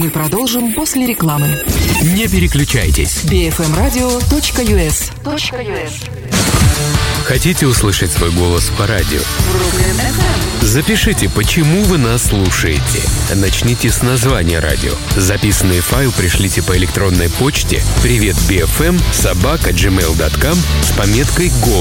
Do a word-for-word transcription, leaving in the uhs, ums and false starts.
Мы продолжим после рекламы. Не переключайтесь. би эф эм радио точка ю эс. Хотите услышать свой голос по радио? Запишите, почему вы нас слушаете. Начните с названия радио. Записанный файл пришлите по электронной почте привет би эф эм собака джи мейл точка ком с пометкой «Голос».